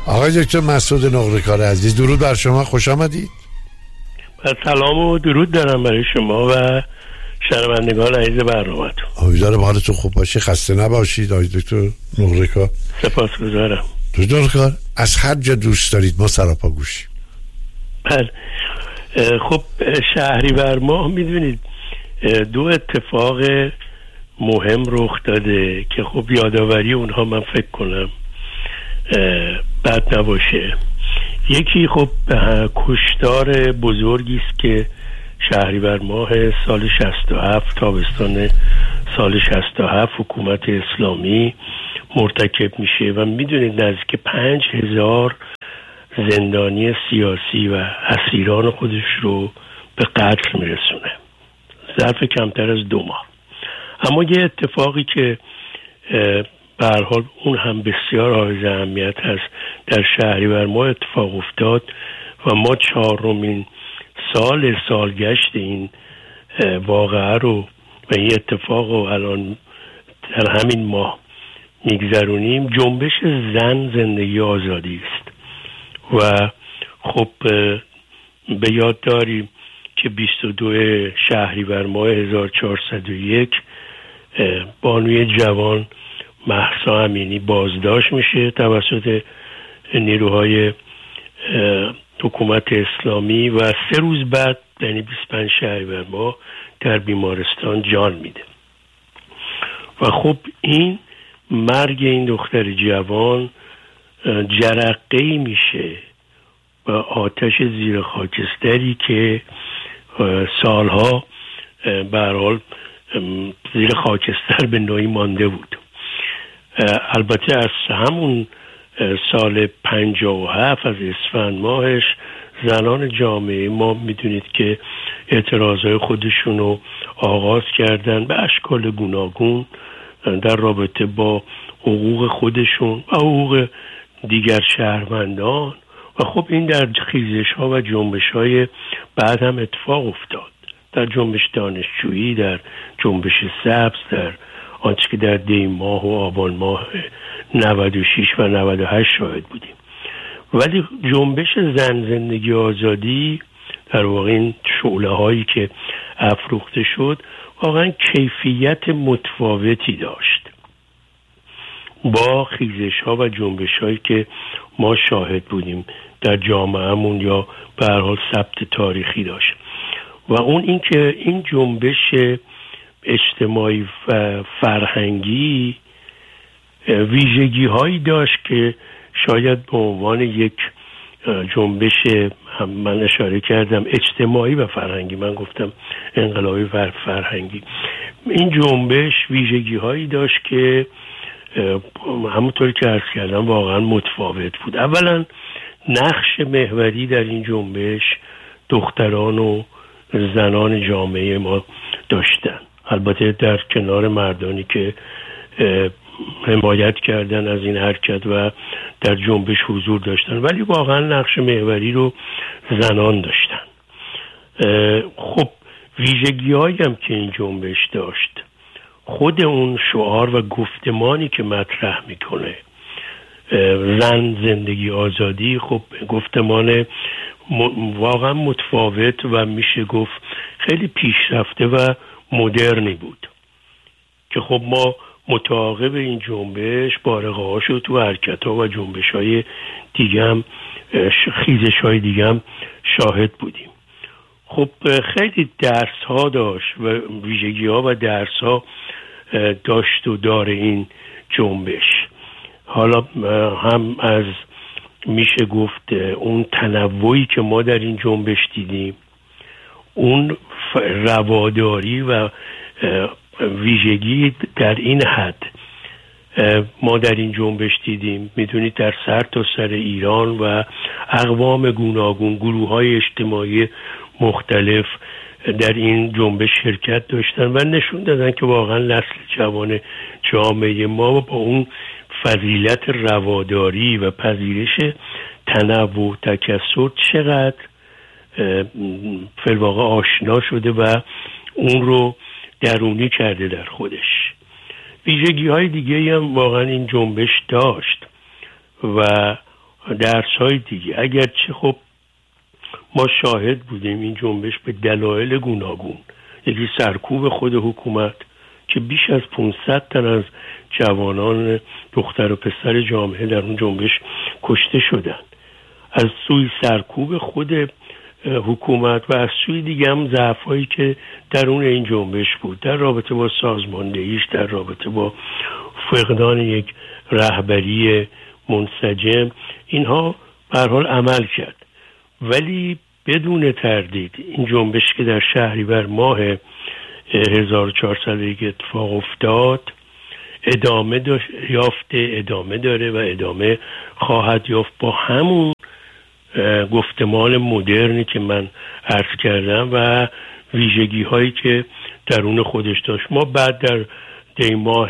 آقای دکتر مسعود نقره‌کار عزیز، درود بر شما، خوش آمدید. سلام و درود دارم برای شما و شنوندگان عزیز برنامه‌تون. امیدوارم حالتون خوب باشه، خسته نباشید آقای دکتر نقره‌کار. سپاسگزارم. دکتر نقره‌کار، از هر جا دوست دارید ما سراپا گوشیم. بله. خب شهریور ماه میدونید دو اتفاق مهم رخ داده که خب یادآوری اونها من فکر کنم بد نباشه. یکی خب کشتار بزرگی است که شهریور ماه سال 67 تابستان سال 67 حکومت اسلامی مرتکب میشه و میدونید نزدیک 5000 زندانی سیاسی و اسیران خودش رو به قتل میرسونه ظرف کمتر از 2 ماه. اما یه اتفاقی که به هر حال اون هم بسیار حائز اهمیت هست در شهریور ماه اتفاق افتاد و ما 4مین سالگشت این واقعه رو و این اتفاق رو الان در همین ماه میگذرونیم. جنبش زن زندگی آزادی است و خب به یاد داریم که 22 شهریور ماه 1401 بانوی جوان مهسا امینی بازداشت میشه توسط نیروهای حکومت اسلامی و 3 روز بعد یعنی 25 شهریور ماه در بیمارستان جان میده و خب این مرگ این دختر جوان جرقه‌ای میشه و آتش زیر خاکستری که سالها به هر حال زیر خاکستر به نوعی مانده بود. البته از همون سال 57 از اسفند ماهش زنان جامعه ما میدونید که اعتراضهای خودشون رو آغاز کردن به اشکال گوناگون در رابطه با حقوق خودشون و حقوق دیگر شهروندان و خب این در خیزش ها و جنبش های بعد هم اتفاق افتاد، در جنبش دانشجویی، در جنبش سبز، در آنچه که در دی ماه و آبان ماه 96 و 98 شاهد بودیم. ولی جنبش زن زندگی آزادی در واقع این شعله هایی که افروخته شد واقعا کیفیت متفاوتی داشت با خیزش ها و جنبش هایی که ما شاهد بودیم در جامعهمون یا به هر حال ثبت تاریخی داشت و اون این که این جنبش اجتماعی و فرهنگی ویژگی هایی داشت که شاید به عنوان یک جنبش هم من اشاره کردم اجتماعی و فرهنگی، من گفتم انقلابی و فرهنگی، این جنبش ویژگی هایی داشت که همونطور که عرض کردم واقعا متفاوت بود. اولا نقش محوری در این جنبش دختران و زنان جامعه ما داشتن، البته در کنار مردانی که حمایت کردن از این حرکت و در جنبش حضور داشتن، ولی واقعا نقش محوری رو زنان داشتن. خب ویژگی هایی هم که این جنبش داشت، خود اون شعار و گفتمانی که مطرح میکنه زن زندگی آزادی، خب گفتمان واقعا متفاوت و میشه گفت خیلی پیشرفته و مدرنی بود که خب ما متعاقب این جنبش بارقه هاشو تو حرکت ها و جنبش های دیگه هم خیزش های دیگه هم شاهد بودیم. خب خیلی درس ها داشت و ویژگی ها و درس ها داشت و داره این جنبش. حالا هم از میشه گفت اون تنوعی که ما در این جنبش دیدیم، اون رواداری و ویژگی در این حد ما در این جنبش دیدیم. میدونید در سر تا سر ایران و اقوام گوناگون، گروه های اجتماعی مختلف در این جنبش شرکت داشتن و نشون دادن که واقعا نسل جوان جامعه ما با اون فضیلت رواداری و پذیرش تنوع تکثر چقدر فی‌الواقع آشنا شده و اون رو درونی کرده در خودش. ویژگی های دیگه هم واقعا این جنبش داشت و درس‌های دیگه. اگرچه خب ما شاهد بودیم این جنبش به دلایل گوناگون، یکی سرکوب خود حکومت که بیش از 500 تن از جوانان دختر و پسر جامعه در اون جنبش کشته شدن، از سوی سرکوب خود حکومت و از سوی دیگه هم ضعفایی که درون این جنبش بود در رابطه با سازماندهیش، در رابطه با فقدان یک رهبری منسجم. اینها به هر حال عمل کرد، ولی بدون تردید این جنبش که در شهریور ماه 1401 اتفاق افتاد ادامه یافته، ادامه داره و ادامه خواهد یافت با همون گفتمان مدرنی که من عرض کردم و ویژگی هایی که درون خودش داشت. ما بعد در دی ماه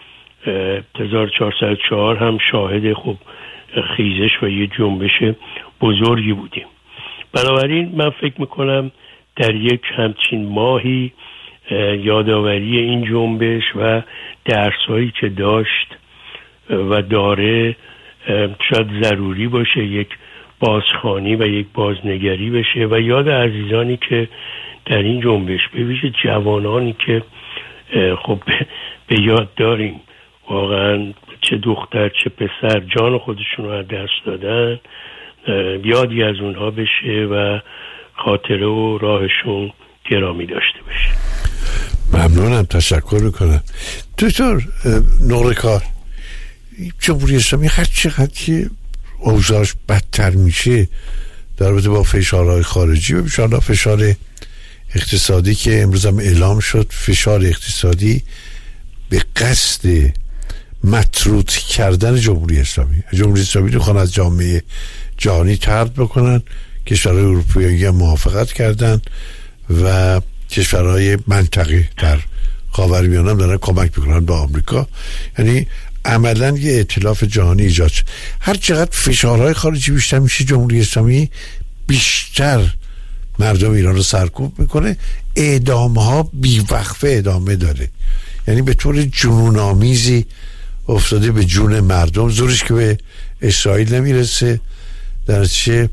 1404 هم شاهد خب خیزش و یه جنبش بزرگی بودیم. بنابراین من فکر میکنم در یک همچین ماهی یادآوری این جنبش و درسایی که داشت و داره شاید ضروری باشه، یک بازخوانی و یک بازنگری بشه و یاد عزیزانی که در این جنبش، به ویژه جوانانی که خب به یاد داریم واقعا چه دختر چه پسر جان خودشون رو از دست دادن، یادی از اونها بشه و خاطره و راهشون گرامی داشته بشه. ممنونم، تشکر میکنم. دکتر نورکار، جمهوری اسلامی هر چقدر که اوضاعش بدتر میشه در رابطه با فشارهای خارجی و بیشتر فشار اقتصادی که امروز هم اعلام شد، فشار اقتصادی به قصد مطرود کردن جمهوری اسلامی رو خوان از جامعه جهانی طرد بکنن. کشورهای اروپایی هم موافقت کردن و کشورهای منطقه در خاورمیانه هم دارن کمک میکنن با آمریکا. یعنی عملا یه ائتلاف جهانی ایجاد شد. هر چقدر فشارهای خارجی بیشتر میشه، جمهوری اسلامی بیشتر مردم ایران رو سرکوب میکنه. اعدام‌ها بیوقفه ادامه داره، یعنی به طور جنون آمیزی افتاده به جون مردم. زورش که به اسرائیل نمیرسه، در چه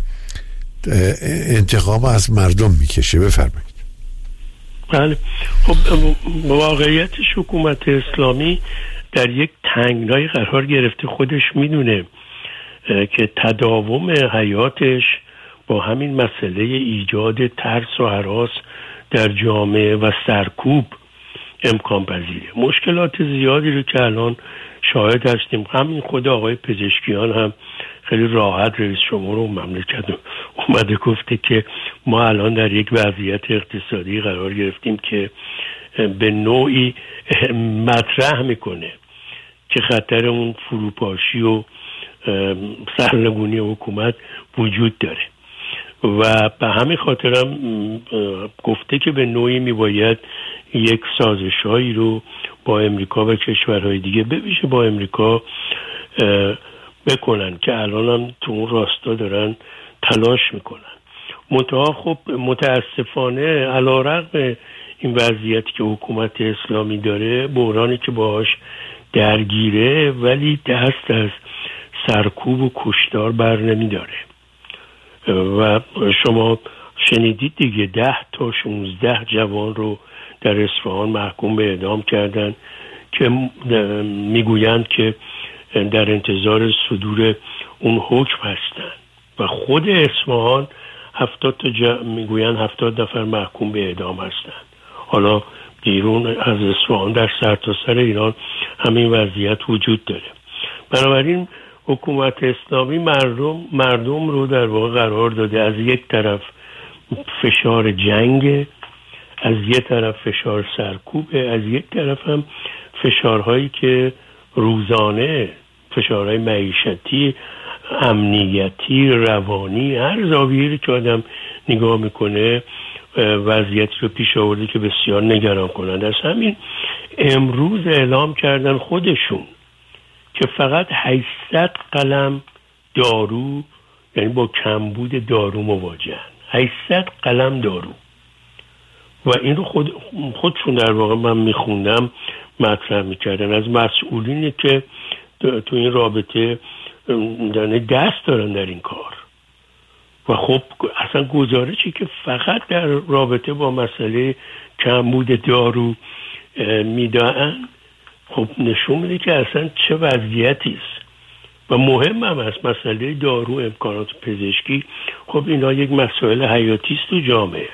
انتقام از مردم میکشه. بفرمایید. بله، خب واقعیتش حکومت اسلامی در یک تنگنای قرار گرفته. خودش میدونه که تداوم حیاتش با همین مسئله ایجاد ترس و هراس در جامعه و سرکوب امکان پذیره. مشکلات زیادی رو که الان شاهد هستیم، همین خود آقای پزشکیان هم خیلی راحت رئیس جمهور مملکت اومده گفته که ما الان در یک وضعیت اقتصادی قرار گرفتیم که به نوعی مطرح میکنه که خطر اون فروپاشی و سرنگونی حکومت وجود داره و به همین خاطرم گفته که به نوعی میباید یک سازشایی رو با امریکا و کشورهای دیگه، به ویژه با امریکا بکنن که الان هم تو اون راستا دارن تلاش میکنن. منتها خب متاسفانه علیرغم این وضعیتی که حکومت اسلامی داره، بحرانی که باهاش درگیره، ولی دست از سرکوب و کشتار بر نمیداره و شما شنیدید دیگه 10 تا 16 جوان رو در اصفهان محکوم به اعدام کردن که میگویند که در انتظار صدور اون حکم هستن و خود اصفهان 70 میگویند 70 نفر محکوم به اعدام هستن. حالا بیرون از اصفهان در سرتاسر ایران همین وضعیت وجود داره. بنابراین حکومت اسلامی مردم رو در واقع قرار داده از یک طرف فشار جنگ، از یک طرف فشار سرکوبه، از یک طرف هم فشارهایی که روزانه، فشارهای معیشتی، امنیتی، روانی، هر زاویه‌ای که آدم نگاه میکنه وضعیتی رو پیش آورده که بسیار نگران کننده است. همین امروز اعلام کردن خودشون که فقط 800 قلم دارو، یعنی با کمبود دارو مواجهن، 800 قلم دارو و این رو خودشون در واقع من میخوندم مطرح میکردن از مسئولینی که تو این رابطه دست دارن در این کار. و خب اصلا گزارشی که فقط در رابطه با مسئله کمبود دارو میدن خب نشون میده که اصلا چه وضعیتی است. و مهم هم است مسئله دارو، امکانات پزشکی، خب اینا یک مسائل حیاتی است تو جامعه.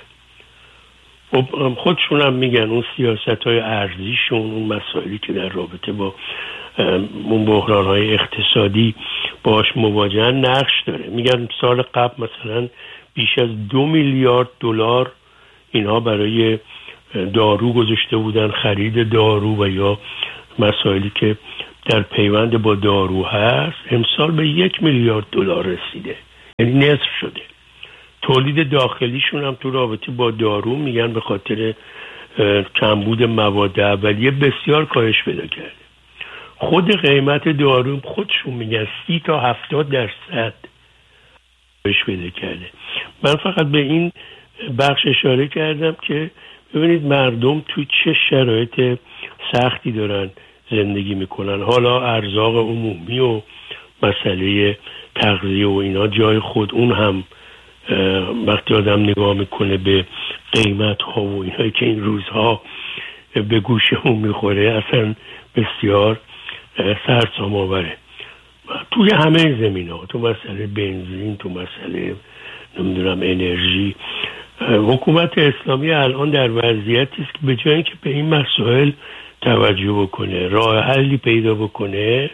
خب خودشون هم میگن اون سیاست‌های ارزیشون، اون مسائلی که در رابطه با اون بحران‌های اقتصادی باش مواجهن نقش داره. میگن سال قبل مثلا بیش از 2 میلیارد دلار اینها برای دارو گذاشته بودن، خرید دارو و یا مسائلی که در پیوند با دارو هست. امسال به 1 میلیارد دلار رسیده، یعنی نصف شده. تولید داخلیشون هم تو رابطه با دارو میگن به خاطر کمبود مواد اولیه بسیار کاهش پیدا کرده. خود قیمت دارو خودشون میگن 30 تا 70% کاهش پیدا کرده. من فقط به این بخش اشاره کردم که ببینید مردم تو چه شرایط سختی دارن زندگی میکنن. حالا ارزاق عمومی و مسئله تغذیه و اینا جای خود، اون هم وقتی آدم نگاه میکنه به قیمت ها و اینایی که این روزها به گوشمون میخوره اصلا بسیار سرسام آوره. توی همه زمین ها، تو مسئله بنزین، تو مسئله نمیدونم انرژی، حکومت اسلامی الان در وضعیتی است که به جای اینکه به این مسائل توجه بکنه، راه حلی پیدا بکنه،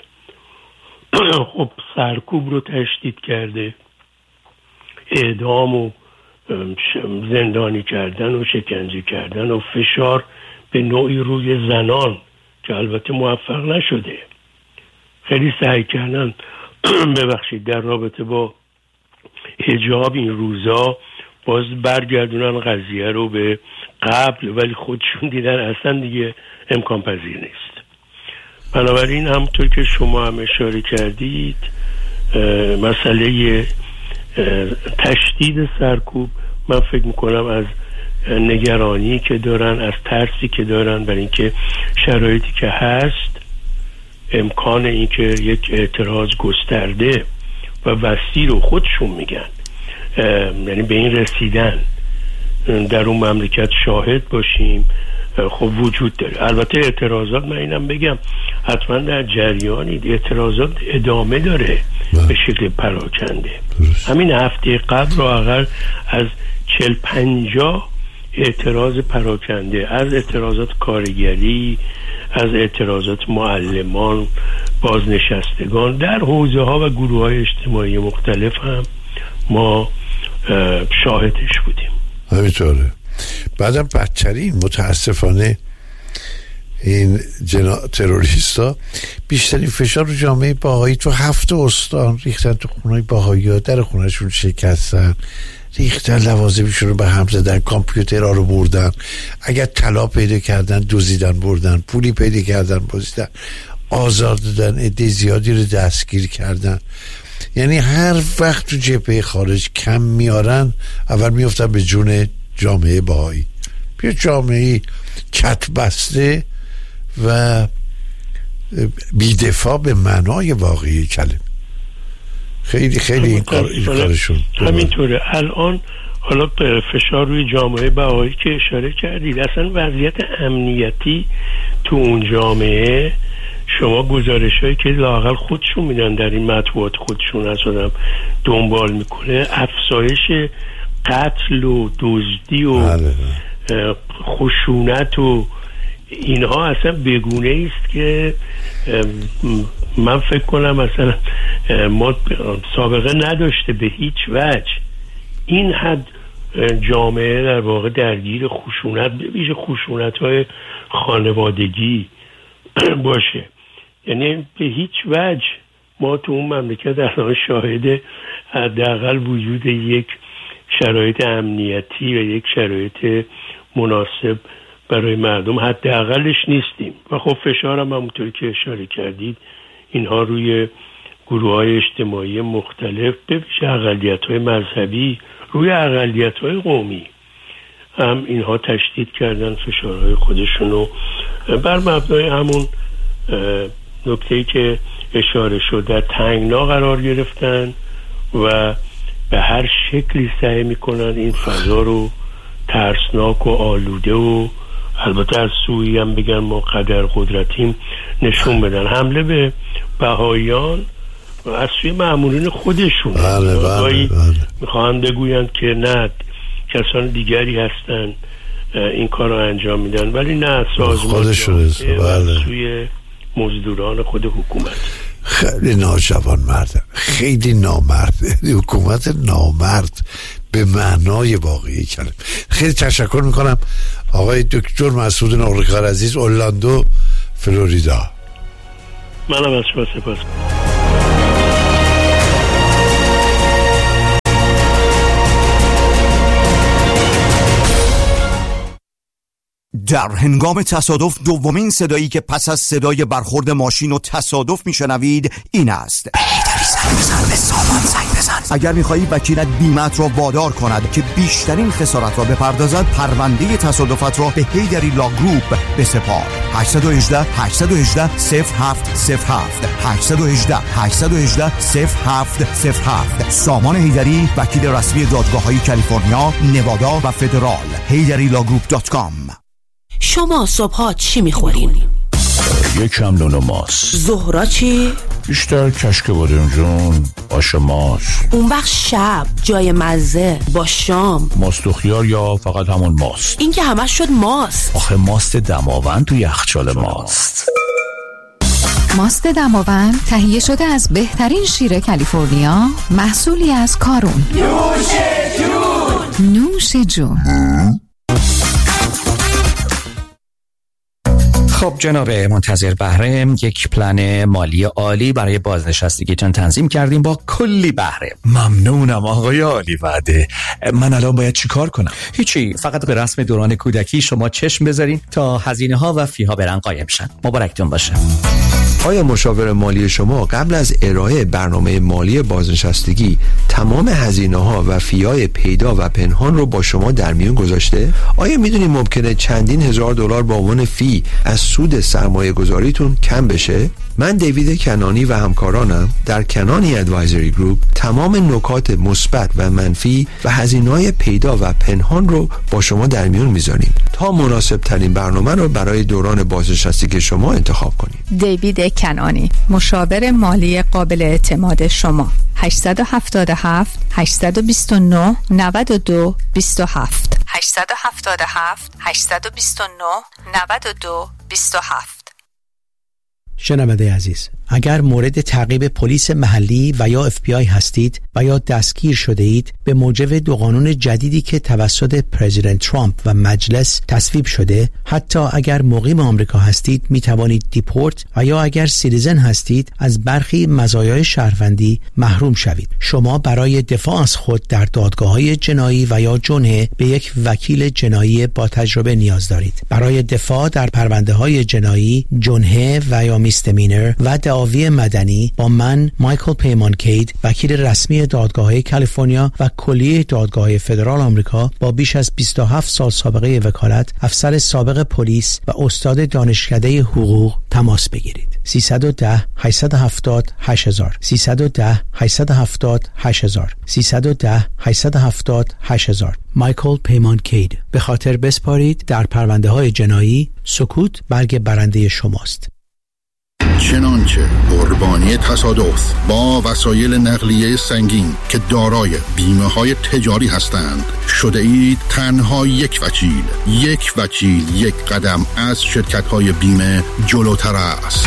خب سرکوب رو تشدید کرده، اعدام و زندانی کردن و شکنجه کردن و فشار به نوعی روی زنان که البته موفق نشده. خیلی سعی کردن ببخشید در رابطه با حجاب این روزا باز برگردونن قضیه رو به قبل، ولی خودشون دیدن اصلا دیگه امکان پذیر نیست. بنابراین همونطور که شما هم اشاره کردید مسئله تشدید سرکوب، من فکر میکنم از نگرانی که دارن، از ترسی که دارن برای اینکه شرایطی که هست امکان اینکه یک اعتراض گسترده و وسیع رو خودشون میگن، یعنی به این رسیدن در اون مملکت شاهد باشیم، خب وجود داره. البته اعتراضات، من اینم بگم حتما در جریانید، اعتراضات ادامه داره به شکل پراکنده. همین هفته قبل رو اگر از 40-50 اعتراض پراکنده، از اعتراضات کارگری، از اعتراضات معلمان، بازنشستگان در حوزه ها و گروه های اجتماعی مختلف هم ما شاهدش بودیم. همینطوره. بعدم بدترین متاسفانه این تروریستا بیشترین فشار رو جامعه بهایی تو 7 استان ریختن، تو خونه‌های بهایی‌ها در خونه‌شون شکستن، ریختن لوازمشون رو به هم زدن، کامپیوترها رو بردن، اگر طلا پیدا کردن دزدیدن بردن، پولی پیدا کردن بازیدن، آزار دادن، عده زیادی رو دستگیر کردن. یعنی هر وقت تو جبهه خارج کم میارن اول میافتن به جون جامعه بهایی، یه جامعه کت بسته و بی‌دفاع به معنای واقعی کلمه. خیلی خیلی این کارشون همینطوره. الان حالا فشار روی جامعه بهایی که اشاره کردید، اصلا وضعیت امنیتی تو اون جامعه، شما گزارش‌هایی که لااقل خودشون میدن در این مطبوعات خودشون اصلا دنبال میکنه، افزایش قتل و دزدی و خشونت و اینها اصلا بگونه است که من فکر کنم مثلا ما سابقه نداشته به هیچ وجه این حد جامعه در واقع درگیر خشونت، به ویژه خشونت‌های خانوادگی باشه. یعنی به هیچ وجه ما تو اون مملکت الان شاهد حداقل وجود یک شرایط امنیتی و یک شرایط مناسب برای مردم حداقلش نیستیم. و خب فشارم همونطوری که اشاره کردید اینها روی گروه‌های اجتماعی مختلف، به ویژه اقلیت‌های مذهبی، روی اقلیت‌های قومی هم اینها تشدید کردن فشارهای خودشونو بر مبنای همون نکته‌ای که اشاره شد در تنگنا قرار گرفتن و به هر شکلی سعی میکنن این فضا رو ترسناک و آلوده و البته از سویی هم بگن ما قدر قدرتیم نشون بدن. حمله به بهاییان از سوی مأمورین خودشون. بله. میخواهند بگویند که نه کسان دیگری هستن این کار رو انجام میدن، ولی نه سازمان سوی مزدوران خود حکومت. خیلی ناجوان مرد، خیلی نامرد، حکومت نامرد به معنای واقعی کلمه. خیلی تشکر میکنم آقای دکتر مسعود نقره‌کار عزیز، اورلاندو فلوریدا. منم از شما سپاس. در هنگام تصادف دومین صدایی که پس از صدای برخورد ماشین و تصادف میشنوید این است: هیدری زنگ به سامان زنگ بزن. اگر میخواهی وکیلت بیمت را وادار کند که بیشترین خسارت را بپردازد، پرونده تصادفات را به هیدری لا گروپ بسپار. 818 818 0707 818 818 0707. سامان هیدری، وکیل رسمی دادگاه‌های کالیفرنیا، نوادا و فدرال. HeyDaryLawGroup.com. شما صبحا چی میخورین؟ یکم نون و ماست. ظهرا چی؟ بیشتر کشک بادمجون، آش ماست. اون وقت شب جای مزه با شام ماست و خیار یا فقط همون ماست؟ این که همش شد ماست. آخه ماست دماوند تو یخچال ماست. ماست دماوند تهیه شده از بهترین شیر کالیفرنیا، محصولی از کارون. نوش جون. خب جناب منتظر بهره، یک پلن مالی عالی برای بازنشستگیتون تنظیم کردیم با کلی بهره. ممنونم آقای عالی وعده. من الان باید چی کار کنم؟ هیچی، فقط به رسم دوران کودکی شما چشم بذارین تا هزینه ها و فی ها برن قایم شن. مبارکتون باشه. آیا مشاور مالی شما قبل از ارائه برنامه مالی بازنشستگی تمام هزینه‌ها و فی‌های پیدا و پنهان رو با شما در میون گذاشته؟ آیا میدونید ممکنه چندین هزار دلار به عنوان فی از سود سرمایه گذاریتون کم بشه؟ من دیوید کنانی و همکارانم در کنانی ادوایزری گروپ تمام نکات مثبت و منفی و هزینه‌های پیدا و پنهان رو با شما در میون میذاریم تا مناسب ترین برنامه رو برای دوران بازنشستگی شما انتخاب کنید. دیوید کنانی، مشاور مالی قابل اعتماد شما. 877 829 92 27 877 829 92 27. شنونده عزیز، اگر مورد تعقیب پلیس محلی و یا FBI هستید و یا دستگیر شده اید، به موجب دو قانون جدیدی که توسط پرزیدنت ترامپ و مجلس تصویب شده، حتی اگر مقیم آمریکا هستید می توانید دیپورت و یا اگر سیتیزن هستید از برخی مزایای شهروندی محروم شوید. شما برای دفاع از خود در دادگاه‌های جنایی و یا جنحه به یک وکیل جنایی با تجربه نیاز دارید. برای دفاع در پرونده‌های جنایی، جنحه و یا میستمینر و دعاوی مدنی با من مایکل پیمانکید، وکیل رسمی دادگاه‌های کالیفرنیا و کلیه دادگاه‌های فدرال آمریکا با بیش از 27 سال سابقه وکالت، افسر سابق پلیس و استاد دانشکده حقوق تماس بگیرید. 310 870 8000 310 870 8000 310 870 8000. مایکل پیمانکید. به خاطر بسپارید در پرونده‌های جنایی، سکوت برگ برنده شماست. چنانچه قربانی تصادف با وسایل نقلیه سنگین که دارای بیمه‌های تجاری هستند شده اید تنها یک وکیل یک قدم از شرکت‌های بیمه جلوتر است.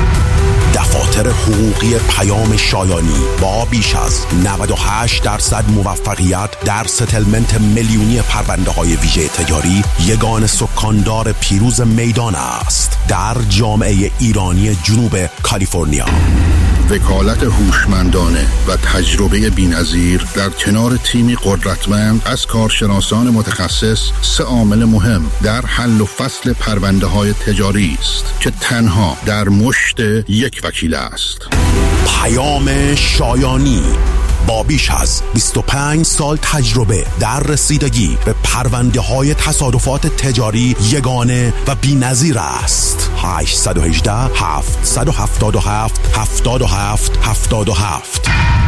دفاتر حقوقی پیام شایانی با بیش از 98% موفقیت در ستلمنت میلیونی پرونده‌های ویژه تجاری یگان سکاندار پیروز میدان است در جامعه ایرانی جنوب کالیفرنیا. وکالت هوشمندانه و تجربه بی‌نظیر در کنار تیمی قدرتمند از کارشناسان متخصص 3 عامل مهم در حل و فصل پرونده‌های تجاری است که تنها در مشت یک وکیل است. پیام شایانی با بیش از 25 سال تجربه در رسیدگی به پرونده‌های تصادفات تجاری یگانه و بی‌نظیر است. 818 777 77 77.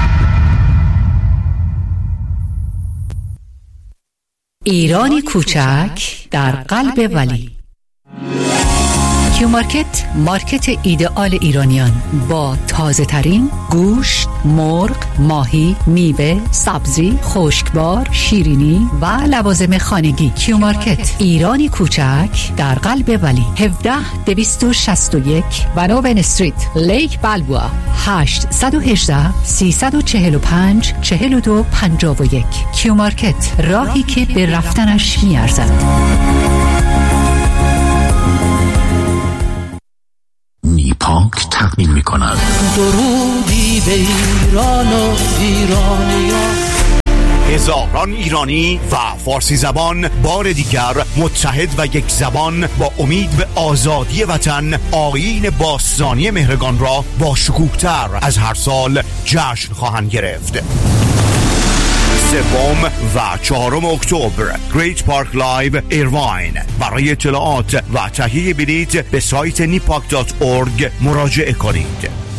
ایرانی کوچک در قلب ولی. کیو مارکت، مارکت ایدئال ایرانیان با تازه ترین گوشت، مرغ، ماهی، میوه، سبزی، خشکبار، شیرینی و لوازم خانگی. کیو مارکت، ایرانی کوچک در قلب ولی. 17261 ونوون استریت، لیک بالبوا. 818 345 4251. کیو مارکت، راهی که به رفتنش میارزد. نیپاک تقدیم می‌کند درودی به ایران و ایرانیان. هزاران ایرانی و فارسی زبان بار دیگر متحد و یک زبان با امید به آزادی وطن آیین باستانی مهرگان را با شکوه‌تر از هر سال جشن خواهند گرفت. 3 و 4 اکتبر گریت پارک لایو ایرواین. برای اطلاعات و تهیه بلیط به سایت nipak.org مراجعه کنید.